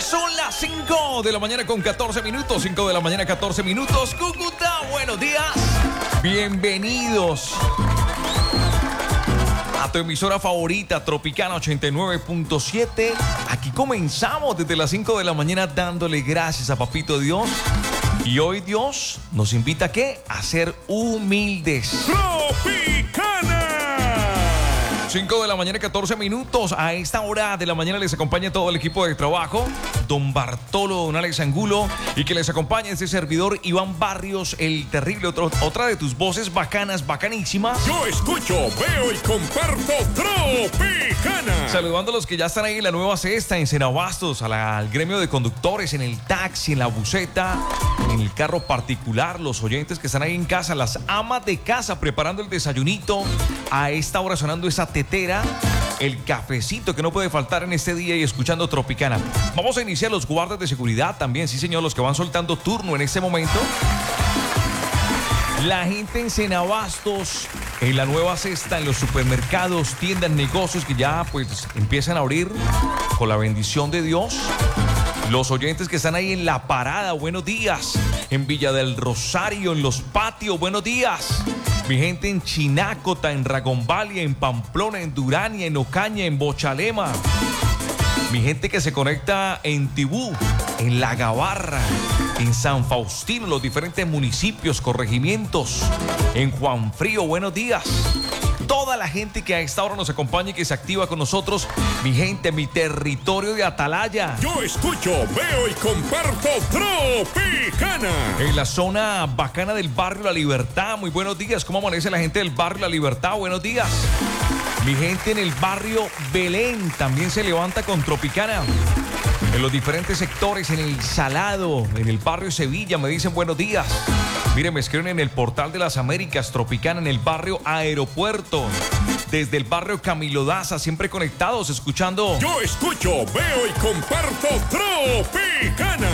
Son las 5 de la mañana con 14 minutos. 5 de la mañana, 14 minutos. Cúcuta, buenos días. Bienvenidos a tu emisora favorita, Tropicana 89.7. Aquí comenzamos desde las 5 de la mañana dándole gracias a Papito Dios. Y hoy Dios nos invita ¿a qué? A ser humildes. Tropicana. 5 de la mañana, 14 minutos. A esta hora de la mañana les acompaña todo el equipo de trabajo. Don Bartolo, don Alex Angulo. Y que les acompaña este servidor, Iván Barrios, el terrible. Otra de tus voces bacanas, bacanísimas. Yo escucho, veo y comparto Tropicana. Saludando a los que ya están ahí en la nueva cesta, en Senabastos, al gremio de conductores, en el taxi, en la buseta, en el carro particular, los oyentes que están ahí en casa, las amas de casa preparando el desayunito. A esta hora sonando esa tetera, el cafecito que no puede faltar en este día y escuchando Tropicana. Vamos a iniciar los guardas de seguridad también, sí señor, los que van soltando turno en este momento. La gente en Senabastos, en la nueva cesta, en los supermercados, tiendas, negocios que ya pues empiezan a abrir con la bendición de Dios. Los oyentes que están ahí en La Parada, buenos días. En Villa del Rosario, en Los Patios, buenos días. Mi gente en Chinácota, en Ragonvalia, en Pamplona, en Durania, en Ocaña, en Bochalema. Mi gente que se conecta en Tibú, en La Gabarra, en San Faustino, los diferentes municipios, corregimientos. En Juan Frío, buenos días. Toda la gente que a esta hora nos acompaña y que se activa con nosotros. Mi gente, mi territorio de Atalaya. Yo escucho, veo y comparto Tropicana. En la zona bacana del barrio La Libertad. Muy buenos días. ¿Cómo amanece la gente del barrio La Libertad? Buenos días. Mi gente en el barrio Belén también se levanta con Tropicana. En los diferentes sectores, en el Salado, en el barrio Sevilla, me dicen buenos días. Miren, me escriben en el Portal de las Américas, Tropicana, en el barrio Aeropuerto. Desde el barrio Camilo Daza, siempre conectados, escuchando. Yo escucho, veo y comparto Tropicana.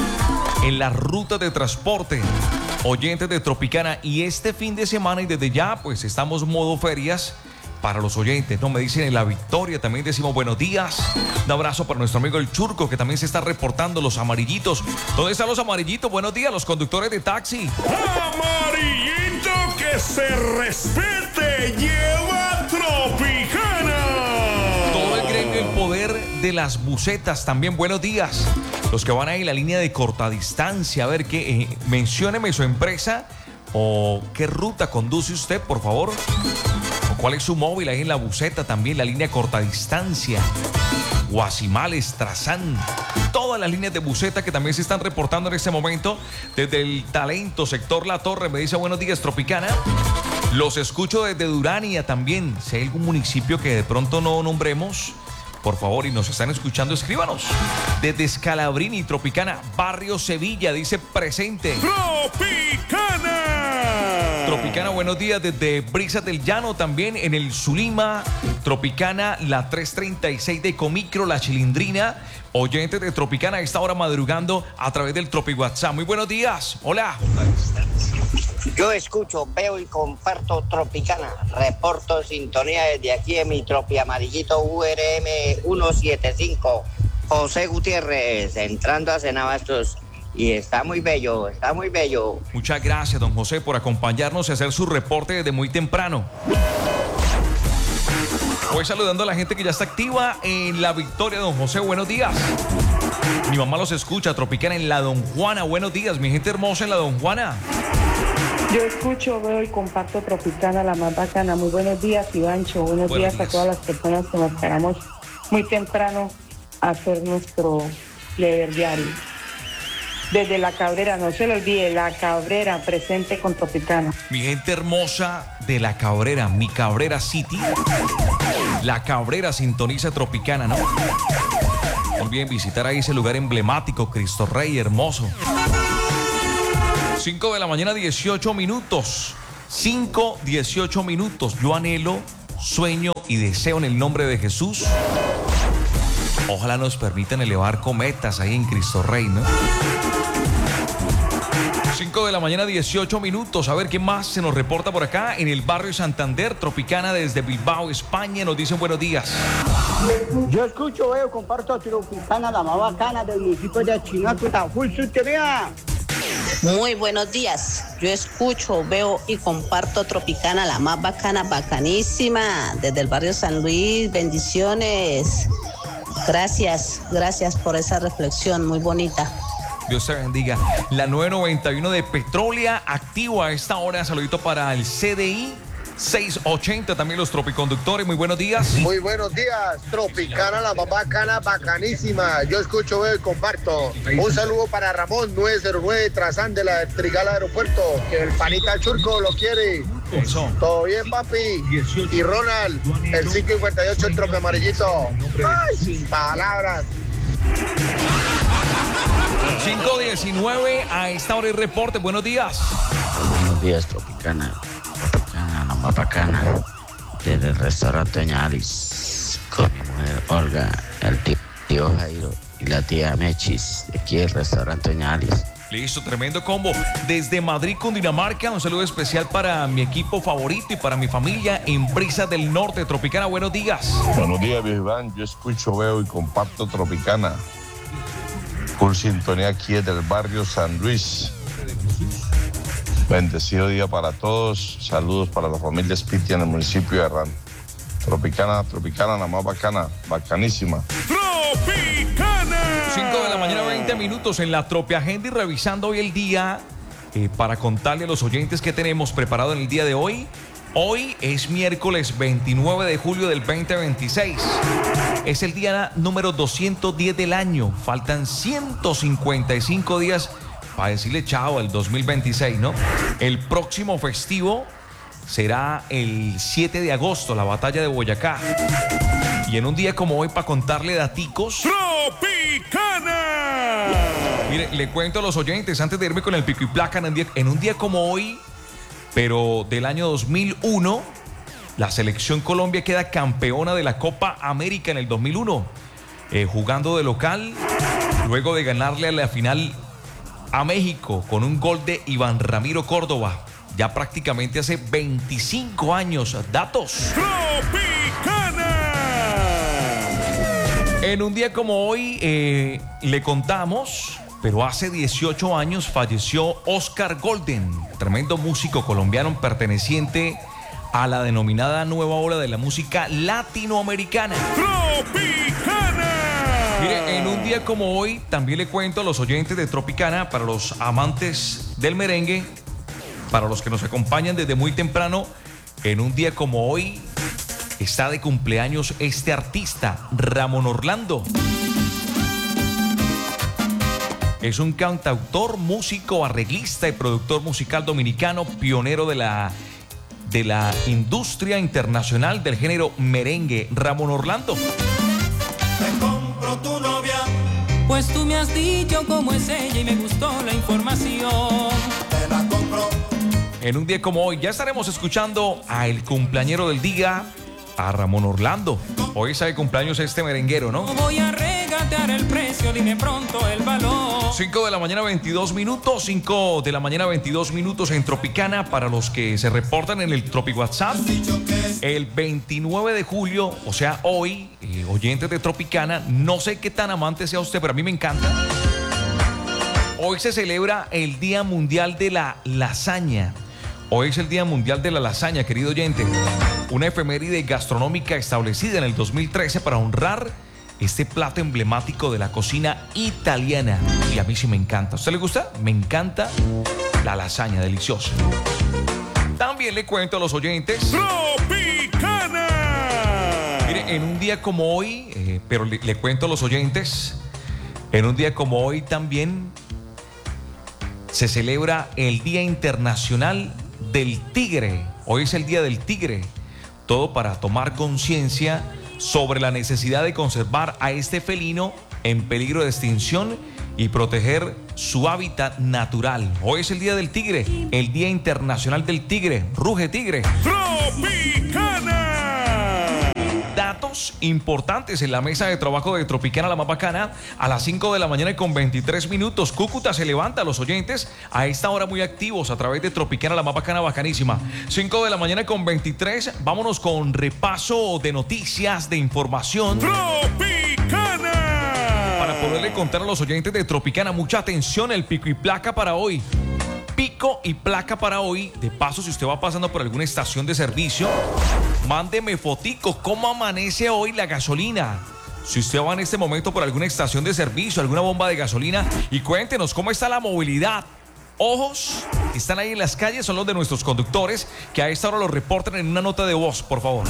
En la ruta de transporte, oyentes de Tropicana. Y este fin de semana y desde ya, pues estamos modo ferias para los oyentes, ¿no? Me dicen en La Victoria, también decimos buenos días. Un abrazo para nuestro amigo el Churco, que también se está reportando, los amarillitos. ¿Dónde están los amarillitos? Buenos días, los conductores de taxi. Amarillito que se respete, lleva Tropicana. Todo el gremio, el poder de las bucetas, también buenos días. Los que van ahí en la línea de corta distancia, a ver qué, mencióneme su empresa o qué ruta conduce usted, por favor. ¿Cuál es su móvil ahí en la buseta? También la línea corta distancia. Guasimales, Trazán. Todas las líneas de buseta que también se están reportando en este momento. Desde el Talento, sector La Torre, me dice buenos días, Tropicana. Los escucho desde Durania también. Si hay algún municipio que de pronto no nombremos, por favor, y nos están escuchando, escríbanos. Desde Scalabrini, Tropicana. Barrio Sevilla, dice presente. Tropicana. Tropicana, buenos días. Desde Brisas del Llano también, en el Zulima. Tropicana, la 336 de Comicro, la Chilindrina. Oyentes de Tropicana a esta hora madrugando a través del Tropi WhatsApp. Muy buenos días. Hola. Yo escucho, veo y comparto Tropicana. Reporto sintonía desde aquí en mi Tropi amarillito URM 175. José Gutiérrez, entrando a Senabastos. Y está muy bello, está muy bello. Muchas gracias, don José, por acompañarnos y hacer su reporte desde muy temprano. Voy saludando a la gente que ya está activa en La Victoria, don José, buenos días. Mi mamá los escucha, Tropicana en la Don Juana, buenos días, mi gente hermosa en la Don Juana. Yo escucho, veo y comparto Tropicana, la más bacana. Muy buenos días, Ivancho. Buenos días a todas las personas que nos paramos muy temprano a hacer nuestro deber diario. Desde La Cabrera, no se lo olvide, La Cabrera, presente con Tropicana. Mi gente hermosa de La Cabrera, mi Cabrera City. La Cabrera sintoniza Tropicana, ¿no? Muy bien, visitar ahí ese lugar emblemático, Cristo Rey, hermoso. 5 de la mañana, 18 minutos. 5, 18 minutos. Yo anhelo, sueño y deseo en el nombre de Jesús. Ojalá nos permitan elevar cometas ahí en Cristo Rey, ¿no? 5 de la mañana, 18 minutos. A ver qué más se nos reporta por acá en el barrio Santander. Tropicana desde Bilbao, España. Nos dicen buenos días. Yo escucho, veo, comparto Tropicana, la más bacana del municipio de Chinacuta. Full sintonía. Muy buenos días. Yo escucho, veo y comparto Tropicana, la más bacana, bacanísima, desde el barrio San Luis. Bendiciones. Gracias por esa reflexión muy bonita. Dios te bendiga. La 991 de Petrolia, activo a esta hora. Saludito para el CDI 680, también los tropiconductores. Muy buenos días. Muy buenos días. Tropicana, la más bacana, bacanísima. Yo escucho, veo y comparto. Un saludo para Ramón 909 Trazán de la Trigala Aeropuerto, que el panita Churco lo quiere. Eso. Todo bien, papi. Y Ronald, el 558, el trope amarillito. Ay, sin palabras. 519 a esta hora el reporte. Buenos días. Buenos días, Tropicana. Tropicana, la más bacana. Desde el restaurante Doña Alice, con mi mujer Olga, el tío Jairo y la tía Mechis, de aquí el restaurante Doña Alice. Listo, tremendo combo. Desde Madrid, Cundinamarca, un saludo especial para mi equipo favorito y para mi familia en Brisas del Norte. Tropicana, buenos días. Buenos días, viejo Iván. Yo escucho, veo y comparto Tropicana. Full sintonía aquí desde el barrio San Luis. Bendecido día para todos. Saludos para la familia Spiti en el municipio de Herrán. Tropicana, la más bacana, bacanísima. ¡Tropicana! 5 de la mañana, 20 minutos en la Tropi Agenda y revisando hoy el día para contarle a los oyentes que tenemos preparado en el día de hoy. Hoy es miércoles 29 de julio del 2026. Es el día número 210 del año. Faltan 155 días para decirle chao al 2026, ¿no? El próximo festivo será el 7 de agosto, la batalla de Boyacá. Y en un día como hoy, para contarle daticos. ¡Tropicana! Mire, le cuento a los oyentes, antes de irme con el pico y placa, en un día como hoy, pero del año 2001, la selección Colombia queda campeona de la Copa América en el 2001, jugando de local, luego de ganarle a la final a México con un gol de Iván Ramiro Córdoba, ya prácticamente hace 25 años. Datos. ¡Tropicana! En un día como hoy le contamos, pero hace 18 años falleció Oscar Golden, tremendo músico colombiano perteneciente a la denominada nueva ola de la música latinoamericana. ¡Tropicana! Mire, en un día como hoy también le cuento a los oyentes de Tropicana, para los amantes del merengue, para los que nos acompañan desde muy temprano, en un día como hoy está de cumpleaños este artista, Ramón Orlando. Es un cantautor, músico, arreglista y productor musical dominicano, pionero de la industria internacional del género merengue. Ramón Orlando. Te compro tu novia, pues tú me has dicho cómo es ella y me gustó la información. Te la compro. En un día como hoy ya estaremos escuchando a el cumpleañero del día, a Ramón Orlando. Hoy está de cumpleaños este merenguero, ¿no? Voy a regatear el precio, dime pronto el valor. 5 de la mañana, 22 minutos. 5 de la mañana, 22 minutos en Tropicana. Para los que se reportan en el Tropi WhatsApp, el 29 de julio, o sea, hoy, oyentes de Tropicana, no sé qué tan amante sea usted, pero a mí me encanta. Hoy se celebra el Día Mundial de la Lasaña. Hoy es el Día Mundial de la Lasaña, querido oyente. Una efeméride gastronómica establecida en el 2013 para honrar este plato emblemático de la cocina italiana. Y a mí sí me encanta. ¿A usted le gusta? Me encanta la lasaña, deliciosa. También le cuento a los oyentes. ¡Tropicana! Mire, en un día como hoy, pero le cuento a los oyentes, en un día como hoy también se celebra el Día Internacional del Tigre. Hoy es el Día del Tigre. Todo para tomar conciencia sobre la necesidad de conservar a este felino en peligro de extinción y proteger su hábitat natural. Hoy es el Día del Tigre, el Día Internacional del Tigre. ¡Ruge, tigre! ¡Tropicana! Datos cambios importantes en la mesa de trabajo de Tropicana, la más bacana, a las 5 de la mañana y con 23 minutos. Cúcuta se levanta, los oyentes a esta hora muy activos a través de Tropicana, la más bacana, bacanísima. 5 de la mañana y con 23, vámonos con repaso de noticias, de información. ¡Tropicana! Para poderle contar a los oyentes de Tropicana, mucha atención, el pico y placa para hoy. Pico y placa para hoy. De paso, si usted va pasando por alguna estación de servicio, mándeme fotico cómo amanece hoy la gasolina. Si usted va en este momento por alguna estación de servicio, alguna bomba de gasolina, y cuéntenos cómo está la movilidad. Ojos que están ahí en las calles son los de nuestros conductores, que a esta hora lo reportan en una nota de voz, por favor.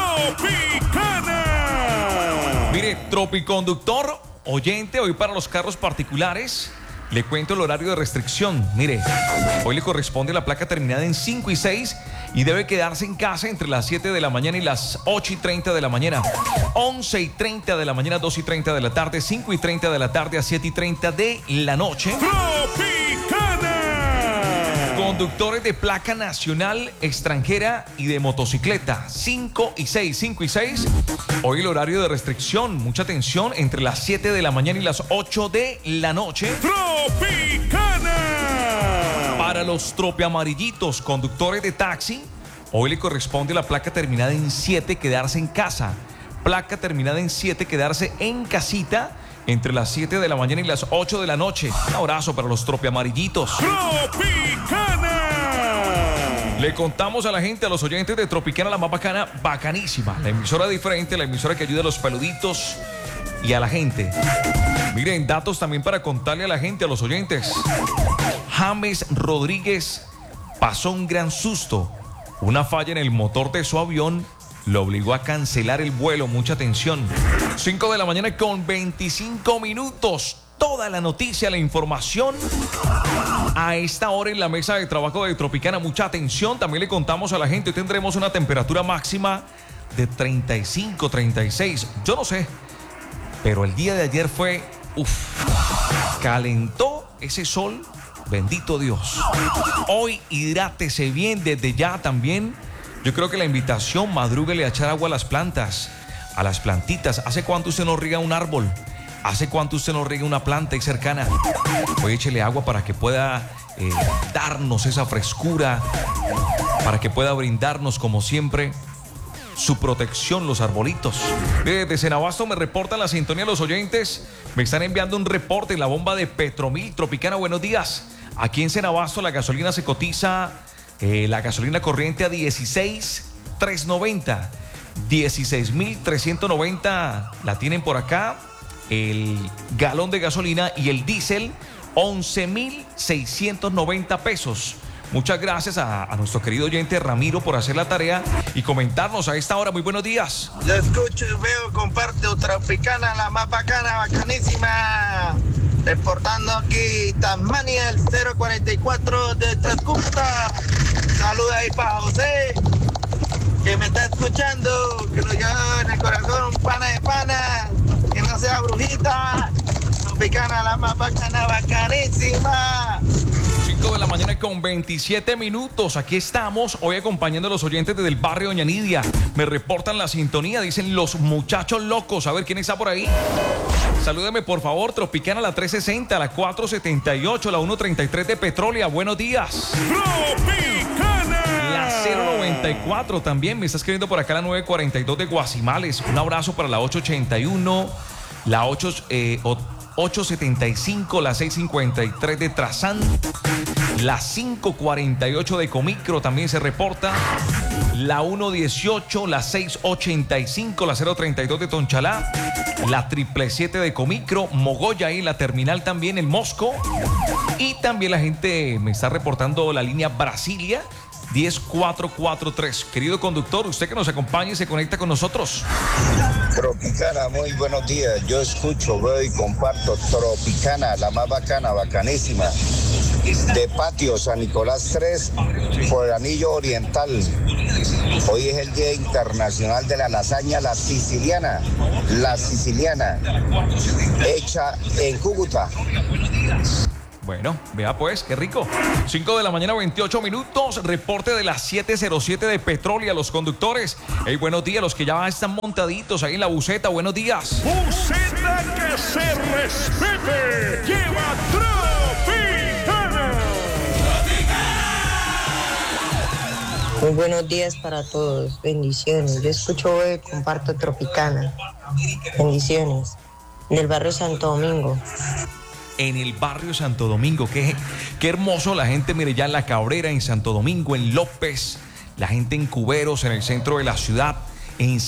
¡Tropicana! Mire, Tropiconductor, oyente, hoy para los carros particulares, le cuento el horario de restricción. Mire, hoy le corresponde la placa terminada en 5 y 6 y debe quedarse en casa entre las 7 de la mañana y las 8 y 30 de la mañana. 11 y 30 de la mañana, 2 y 30 de la tarde, 5 y 30 de la tarde a 7 y 30 de la noche. ¡Tropicana! Conductores de placa nacional, extranjera y de motocicleta, 5 y 6, 5 y 6. Hoy el horario de restricción, mucha atención, entre las 7 de la mañana y las 8 de la noche. ¡Tropicana! Para los tropiamarillitos, conductores de taxi, hoy le corresponde la placa terminada en 7, quedarse en casa. Placa terminada en 7, quedarse en casita entre las 7 de la mañana y las 8 de la noche. Un abrazo para los tropiamarillitos. ¡Tropicana! Le contamos a la gente, a los oyentes de Tropicana, la más bacana, bacanísima. La emisora diferente, la emisora que ayuda a los peluditos y a la gente. Miren, datos también para contarle a la gente, a los oyentes. James Rodríguez pasó un gran susto. Una falla en el motor de su avión lo obligó a cancelar el vuelo. Mucha atención. 5 de la mañana con 25 minutos. Toda la noticia, la información a esta hora en la mesa de trabajo de Tropicana. Mucha atención. También le contamos a la gente, hoy tendremos una temperatura máxima de 35, 36. Yo no sé, pero el día de ayer fue, calentó ese sol. Bendito Dios. Hoy hidrátese bien desde ya también. Yo creo que la invitación, madrúguele a echar agua a las plantas, a las plantitas. ¿Hace cuánto usted no riega un árbol? ¿Hace cuánto usted no riega una planta ahí cercana? Hoy échele agua para que pueda darnos esa frescura, para que pueda brindarnos, como siempre, su protección, los arbolitos. Desde Cenabasto me reportan la sintonía los oyentes. Me están enviando un reporte en la bomba de Petromil. Tropicana, buenos días. Aquí en Cenabasto la gasolina se cotiza, la gasolina corriente a 16,390. 16,390 la tienen por acá. El galón de gasolina y el diésel 11,690 pesos. Muchas gracias a nuestro querido oyente Ramiro por hacer la tarea y comentarnos a esta hora. Muy buenos días. Yo escucho y veo, comparto Tropicana, la más bacana, bacanísima. Reportando aquí Tasmania, el 044 de Cúcuta. Saluda ahí para José, que me está escuchando, que lo lleva en el corazón, pana de pana, que no sea brujita. Tropicana, la más bacana, bacanísima. 5 de la mañana con 27 minutos. Aquí estamos hoy acompañando a los oyentes desde el barrio Doña Nidia. Me reportan la sintonía, dicen los muchachos locos. A ver quién está por ahí. Salúdeme por favor, Tropicana, la 360, la 478, la 133 de Petrolia. Buenos días. ¡Tropicana! La 094 también me está escribiendo por acá, la 942 de Guasimales. Un abrazo para la 881, la 875, la 653 de Trazán, la 548 de Comicro también se reporta, la 118, la 685, la 032 de Tonchalá, la 777 de Comicro, Mogoya y la terminal también, el Mosco, y también la gente me está reportando la línea Brasilia 10443. Querido conductor, usted que nos acompaña y se conecta con nosotros. Tropicana, muy buenos días. Yo escucho, veo y comparto Tropicana, la más bacana, bacanísima. De Patio San Nicolás 3 por el Anillo Oriental. Hoy es el Día Internacional de la Lasaña, la siciliana, hecha en Cúcuta. Bueno, vea pues, qué rico. 5 de la mañana, 28 minutos. Reporte de las 7:07 de Petrolia. Los conductores. Hey, buenos días. Los que ya están montaditos ahí en la buseta. Buenos días. Buseta que se respete. Lleva Tropicana. Muy buenos días para todos. Bendiciones. Yo escucho hoy, comparto Tropicana. Bendiciones. En el barrio Santo Domingo. En el barrio Santo Domingo. Qué hermoso la gente, mire, ya en La Cabrera, en Santo Domingo, en López, la gente en Cuberos, en el centro de la ciudad, en